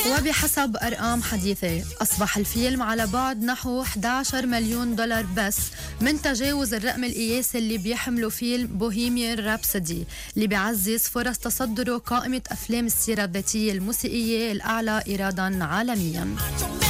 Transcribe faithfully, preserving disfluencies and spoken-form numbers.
وبحسب أرقام حديثة أصبح الفيلم على بعد نحو إحدى عشر مليون دولار بس من تجاوز الرقم القياسي اللي بيحمله فيلم بوهيميان رابسودي اللي بيعزز فرص تصدره قائمة أفلام السيرة الذاتية الموسيقية الأعلى إيرادا عالميا.